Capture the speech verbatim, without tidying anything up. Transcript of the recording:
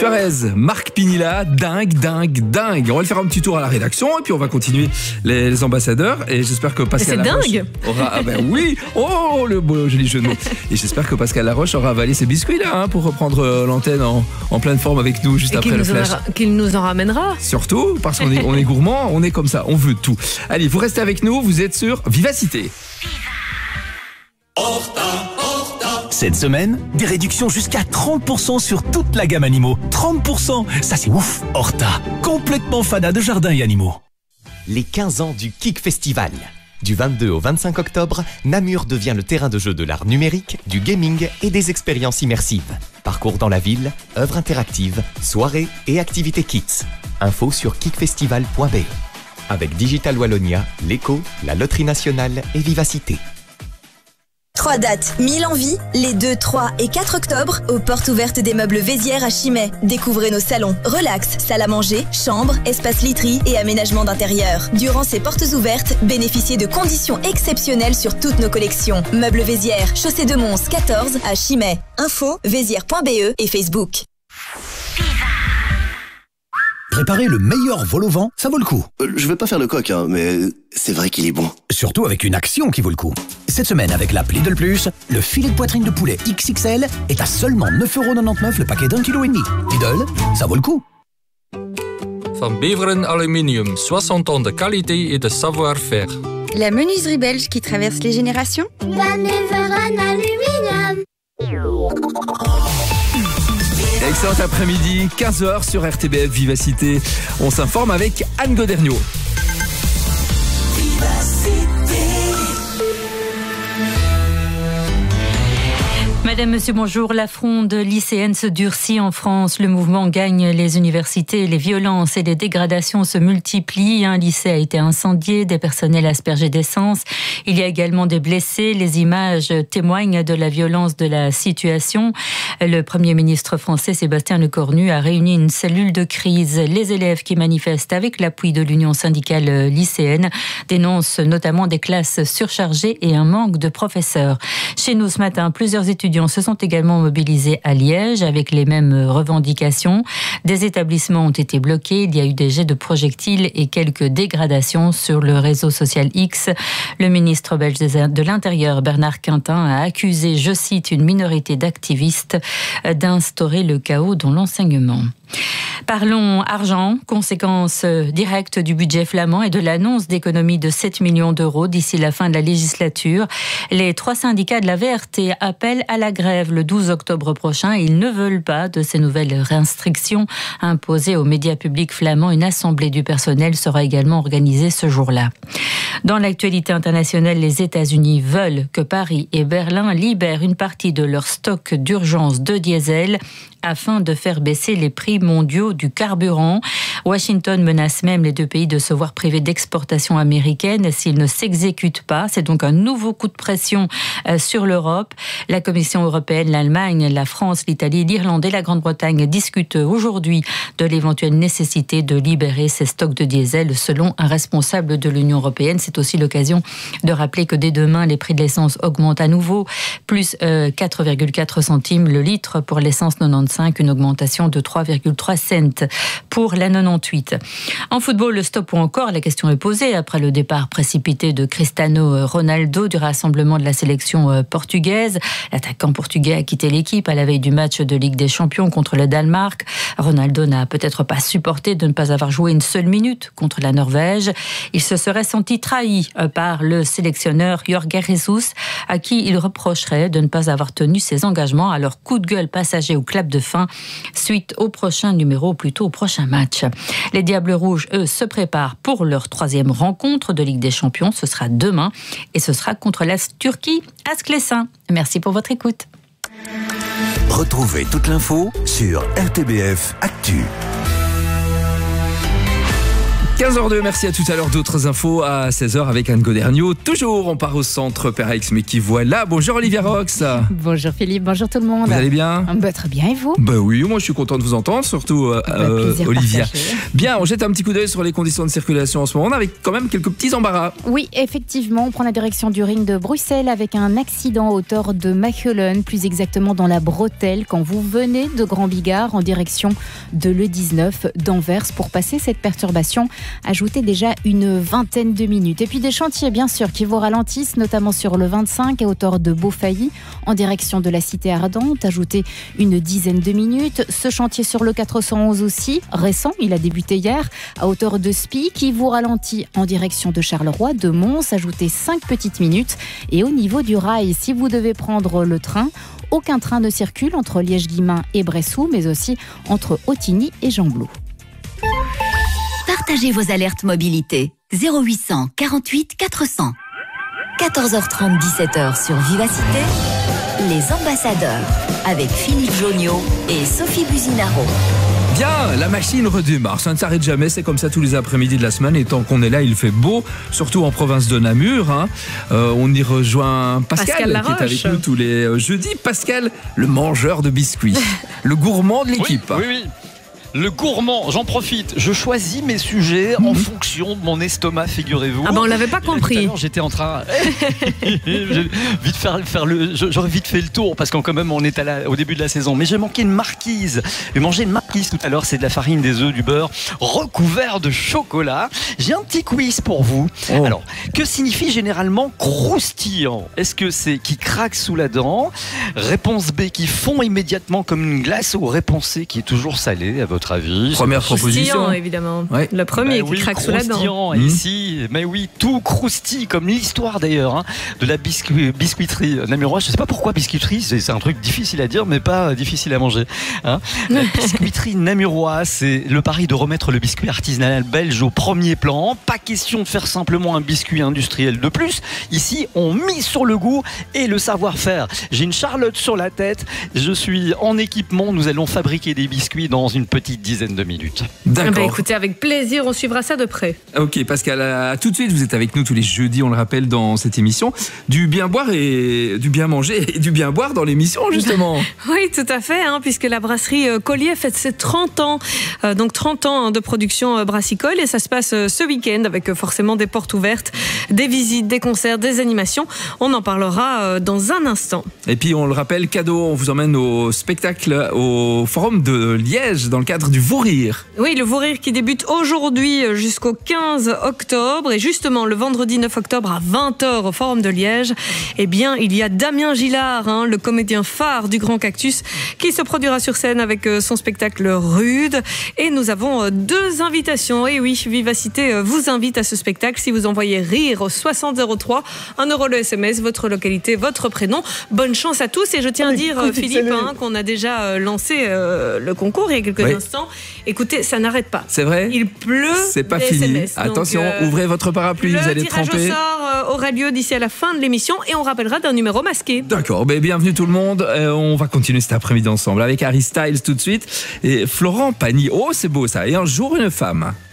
Suarez, Marc Pinilla, dingue, dingue, dingue. On va le faire un petit tour à la rédaction et puis on va continuer les, les ambassadeurs. Et j'espère que Pascal c'est Laroche dingue. aura... Ah ben oui, oh le beau joli jeu de mots. Et j'espère que Pascal Laroche aura avalé ses biscuits là hein, pour reprendre l'antenne en, en pleine forme avec nous juste et après qu'il le nous flash. en, qu'il nous en ramènera. Surtout parce qu'on est, on est gourmand, on est comme ça, on veut tout. Allez, vous restez avec nous, vous êtes sur Vivacité. Cette semaine, des réductions jusqu'à trente pour cent sur toute la gamme animaux. trente pour cent, ça c'est ouf. Horta, complètement fanat de jardins et animaux. Les quinze ans du Kik Festival. Du vingt-deux au vingt-cinq octobre, Namur devient le terrain de jeu de l'art numérique, du gaming et des expériences immersives. Parcours dans la ville, œuvres interactives, soirées et activités kids. Info sur kikfestival point b e. Avec Digital Wallonia, l'Eco, la Loterie Nationale et Vivacité. Trois dates, mille envies, les deux, trois et quatre octobre, aux portes ouvertes des meubles Vézières à Chimay. Découvrez nos salons, relax, salle à manger, chambre, espace literie et aménagement d'intérieur. Durant ces portes ouvertes, bénéficiez de conditions exceptionnelles sur toutes nos collections. Meubles Vézières, chaussée de Mons quatorze à Chimay. Info, vézières point b e et Facebook. Préparer le meilleur vol au vent, ça vaut le coup. Euh, je vais pas faire le coq, hein, mais c'est vrai qu'il est bon. Surtout avec une action qui vaut le coup. Cette semaine, avec l'app Lidl Plus, le filet de poitrine de poulet X X L est à seulement neuf euros quatre-vingt-dix-neuf le paquet d'un kilo et demi. Lidl, ça vaut le coup. Van Beveren Aluminium, soixante ans de qualité et de savoir-faire. La menuiserie belge qui traverse les générations. Van Beveren Aluminium. Excellent après-midi, quinze heures sur R T B F Vivacité. On s'informe avec Anne Goderniaud. Madame, Monsieur, bonjour. La fronde lycéenne se durcit en France. Le mouvement gagne les universités. Les violences et les dégradations se multiplient. Un lycée a été incendié, des personnels aspergés d'essence. Il y a également des blessés. Les images témoignent de la violence de la situation. Le Premier ministre français, Sébastien Lecornu, a réuni une cellule de crise. Les élèves qui manifestent avec l'appui de l'Union syndicale lycéenne dénoncent notamment des classes surchargées et un manque de professeurs. Chez nous ce matin, plusieurs étudiants se sont également mobilisés à Liège avec les mêmes revendications. Des établissements ont été bloqués, il y a eu des jets de projectiles et quelques dégradations sur le réseau social X. Le ministre belge de l'Intérieur, Bernard Quintin, a accusé, je cite, une minorité d'activistes d'instaurer le chaos dans l'enseignement. Parlons argent, conséquence directe du budget flamand et de l'annonce d'économies de sept millions d'euros d'ici la fin de la législature. Les trois syndicats de la V R T appellent à la grève le douze octobre prochain. Ils ne veulent pas de ces nouvelles restrictions imposées aux médias publics flamands. Une assemblée du personnel sera également organisée ce jour-là. Dans l'actualité internationale, les États-Unis veulent que Paris et Berlin libèrent une partie de leur stock d'urgence de diesel afin de faire baisser les prix mondiaux du carburant. Washington menace même les deux pays de se voir privés d'exportations américaines s'ils ne s'exécutent pas. C'est donc un nouveau coup de pression sur l'Europe. La Commission européenne, l'Allemagne, la France, l'Italie, l'Irlande et la Grande-Bretagne discutent aujourd'hui de l'éventuelle nécessité de libérer ces stocks de diesel selon un responsable de l'Union européenne. C'est aussi l'occasion de rappeler que dès demain, les prix de l'essence augmentent à nouveau, plus quatre virgule quatre centimes le litre pour l'essence quatre-vingt-quinze, une augmentation de trois virgule trois cents pour la quatre-vingt-dix-huit. En football, le stop ou encore, la question est posée après le départ précipité de Cristiano Ronaldo du rassemblement de la sélection portugaise. L'attaquant portugais a quitté l'équipe à la veille du match de Ligue des Champions contre le Danemark. Ronaldo n'a peut-être pas supporté de ne pas avoir joué une seule minute contre la Norvège. Il se serait senti trahi par le sélectionneur Jorge Jesus, à qui il reprocherait de ne pas avoir tenu ses engagements. Alors coup de gueule passager ou clap de fin suite au prochain numéro, ou plutôt au prochain match. Les Diables Rouges, eux, se préparent pour leur troisième rencontre de Ligue des Champions. Ce sera demain et ce sera contre la Turquie à Sclessin. Merci pour votre écoute. Retrouvez toute l'info sur R T B F Actu. quinze heures deux, merci à tout à l'heure. D'autres infos à seize heures avec Anne Goderniot. Toujours, on part au centre Perex, mais qui voilà. Bonjour Olivia Rox. Bonjour Philippe, bonjour tout le monde. Vous allez bien? Bah, très bien, et vous? Bah oui, moi je suis content de vous entendre, surtout euh, bah, euh, Olivia. Partagé. Bien, on jette un petit coup d'œil sur les conditions de circulation en ce moment. On a avec quand même quelques petits embarras. Oui, effectivement, on prend la direction du ring de Bruxelles avec un accident à hauteur de Machelen, plus exactement dans la bretelle, quand vous venez de Grand Bigard en direction de l'E dix-neuf d'Anvers. Pour passer cette perturbation, ajoutez déjà une vingtaine de minutes. Et puis des chantiers, bien sûr, qui vous ralentissent, notamment sur le vingt-cinq à hauteur de Beaufailly, en direction de la Cité Ardente. Ajoutez une dizaine de minutes. Ce chantier sur le quatre cent onze aussi, récent, il a débuté hier, à hauteur de Spie, qui vous ralentit en direction de Charleroi, de Mons. Ajoutez cinq petites minutes. Et au niveau du rail, si vous devez prendre le train, aucun train ne circule entre Liège-Guillemins et Bressou, mais aussi entre Autigny et Gembloux. Partagez vos alertes mobilité. zéro huit cent quarante-huit quatre cents. quatorze heures trente, dix-sept heures sur Vivacité. Les ambassadeurs avec Philippe Joniot et Sophie Buzinaro. Bien, la machine redémarre, ça ne s'arrête jamais, c'est comme ça tous les après-midi de la semaine et tant qu'on est là, il fait beau, surtout en province de Namur. Hein. Euh, on y rejoint Pascal, Pascal qui est avec nous tous les jeudis. Pascal, le mangeur de biscuits, le gourmand de l'équipe. Oui, oui, oui. Le gourmand, j'en profite, je choisis mes sujets en fonction de mon estomac, figurez-vous. Ah ben on l'avait pas compris. J'étais en train vite faire, faire le, j'aurais vite fait le tour parce qu'en quand même on est à la, au début de la saison. Mais j'ai manqué une marquise. J'ai mangé une marquise tout à l'heure. C'est de la farine, des œufs, du beurre recouvert de chocolat. J'ai un petit quiz pour vous. Oh. Alors, que signifie généralement croustillant? Est-ce que c'est qui craque sous la dent? Réponse B, qui fond immédiatement comme une glace, ou réponse C, qui est toujours salée à votre avis? Première proposition, évidemment. Ouais. Le premier bah qui oui, craque sous la dent. Ici, mmh. mais oui, tout croustille, comme l'histoire d'ailleurs hein, de la biscuit, biscuiterie namuroise. Je sais pas pourquoi biscuiterie, c'est, c'est un truc difficile à dire, mais pas difficile à manger. Hein. La biscuiterie namuroise, c'est le pari de remettre le biscuit artisanal belge au premier plan. Pas question de faire simplement un biscuit industriel de plus. Ici, on mise sur le goût et le savoir-faire. J'ai une Charlotte sur la tête. Je suis en équipement. Nous allons fabriquer des biscuits dans une petite dizaine de minutes. D'accord. Bah écoutez, avec plaisir, on suivra ça de près. Ok, Pascal, à tout de suite. Vous êtes avec nous tous les jeudis, on le rappelle, dans cette émission. Du bien boire et du bien manger et du bien boire dans l'émission, justement. Oui, tout à fait, hein, puisque la brasserie Collier fête ses trente ans. Euh, donc trente ans de production euh, brassicole, et ça se passe euh, ce week-end avec euh, forcément des portes ouvertes, des visites, des concerts, des animations. On en parlera euh, dans un instant. Et puis, on le rappelle, cadeau, on vous emmène au spectacle au Forum de Liège dans le cadre du Vourir. Oui, le Vourir qui débute aujourd'hui jusqu'au quinze octobre. Et justement, le vendredi neuf octobre à vingt heures au Forum de Liège, eh bien, il y a Damien Gillard, hein, le comédien phare du Grand Cactus, qui se produira sur scène avec son spectacle Rude. Et nous avons deux invitations. Et oui, Vivacité vous invite à ce spectacle si vous envoyez rire au soixante zéro trois, un euro le S M S, votre localité, votre prénom. Bonne chance à tous. Et je tiens à dire, Philippe, hein, qu'on a déjà lancé euh, le concours il y a quelques oui. instants. Écoutez, ça n'arrête pas. C'est vrai? Il pleut. C'est pas des fini. S M S. Attention, donc, euh, ouvrez votre parapluie, vous allez tremper. Le tirage au sort euh, aura lieu d'ici à la fin de l'émission et on rappellera d'un numéro masqué. D'accord, ben, bienvenue tout le monde. Euh, on va continuer cet après-midi ensemble avec Harry Styles tout de suite et Florent Pagny. Oh, c'est beau ça. Et un jour, une femme.